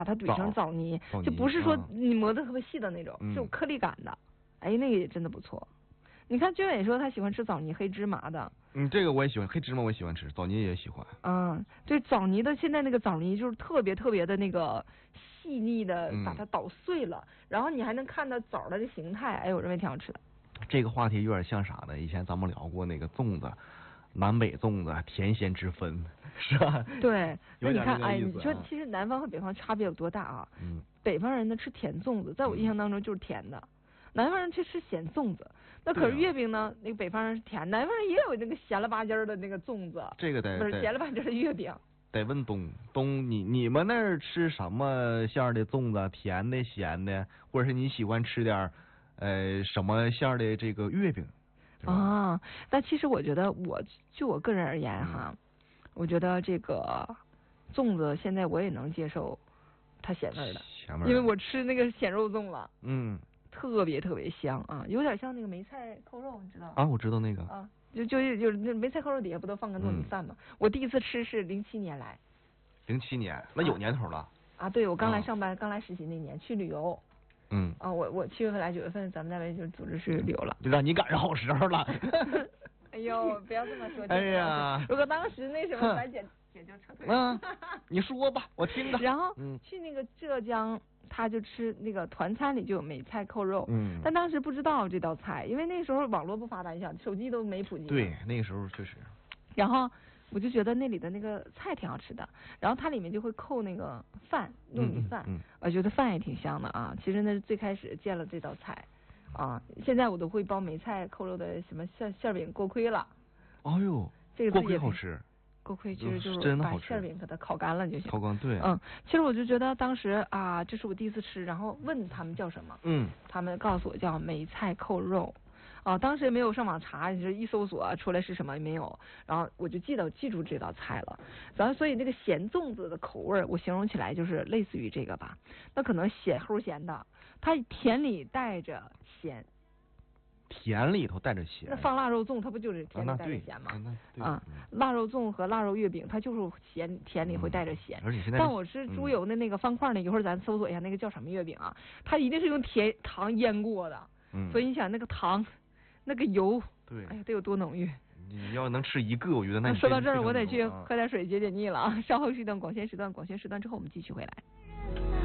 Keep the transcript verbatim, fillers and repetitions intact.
把它怼成枣泥， 枣泥就不是说啊你磨得特别细的那种， 嗯是有颗粒感的。哎，那个也真的不错。你看娟伟说他喜欢吃枣泥黑芝麻的。 嗯，这个我也喜欢，黑芝麻我也喜欢吃，枣泥也喜欢。 嗯，对，枣泥的现在那个枣泥就是特别特别的那个细腻的， 嗯把它捣碎了，然后你还能看到枣的这形态，哎，我认为挺好吃的。 这个话题有点像啥呢？以前咱们聊过那个粽子，南北粽子甜咸之分，是吧？ 对，那有点你看，哎， 那个意思啊你说其实南方和北方差别有多大啊？ 嗯， 北方人呢吃甜粽子，在我印象当中就是甜的。南方人去吃咸粽子，那可是对啊月饼呢？那个北方人是甜，南方人也有那个咸了吧唧儿的那个粽子， 这个得得不是咸了吧唧儿的月饼。 得问东东，你你们那儿吃什么馅儿的粽子？甜的、咸的，或者是你喜欢吃点儿呃什么馅儿的这个月饼？对吧啊，但其实我觉得我就我个人而言哈， 嗯我觉得这个粽子现在我也能接受它咸味儿的， 咸味儿的因为我吃那个咸肉粽了， 嗯特别特别香啊，有点像那个梅菜扣肉，你知道吗？ 啊，我知道那个啊，就就就那梅菜扣肉底下不都放个糯米饭吗？我第一次吃是零七年来零七年，那有年头了。 啊，对我刚来啊上班，刚来实习那年去旅游。 嗯， 啊，我我七月份来，九月份咱们单位就组织去旅游了。 就让你赶上好时候了。 哎呦，不要这么说。 哎呀， 如果当时那什么，咱姐姐就撤退了。 嗯，你说吧，我听着。 然后嗯去那个浙江，他就吃那个团餐里就有梅菜扣肉。 嗯但当时不知道这道菜，因为那时候网络不发达，你想手机都没普及。 对，那个时候确实。 然后我就觉得那里的那个菜挺好吃的，然后它里面就会扣那个饭，糯米饭， 嗯嗯嗯我觉得饭也挺香的啊。其实那是最开始见了这道菜啊，现在我都会包梅菜扣肉的什么馅馅饼锅盔了。 哎呦， 这个锅字也挺盔好吃。 锅盔其实就是把真的好吃馅饼给它烤干了就行。 烤干对。 嗯，其实我就觉得当时啊，这是我第一次吃，然后问他们叫什么， 嗯， 他们告诉我叫梅菜扣肉。啊，当时也没有上网查，就是一搜索出来是什么也没有，然后我就记得记住这道菜了。然后所以那个咸粽子的口味，我形容起来就是类似于这个吧。那可能咸齁咸的，它甜里带着咸。 甜里头带着咸。 那放腊肉粽，它不就是甜里啊、对带着咸吗？ 啊，那对啊， 嗯腊肉粽和腊肉月饼，它就是咸甜里会带着咸。 嗯而且现在但我吃猪油的那个方块那，一会儿咱搜索一下那个叫什么月饼啊？它一定是用甜糖腌过的。 嗯， 所以你想那个糖。那个油， 对， 哎呀，得有多浓郁！ 你要能吃一个，我觉得那你说到这儿，我得去啊喝点水解解腻了啊。稍后是一段广宣时段，广宣时段之后我们继续回来。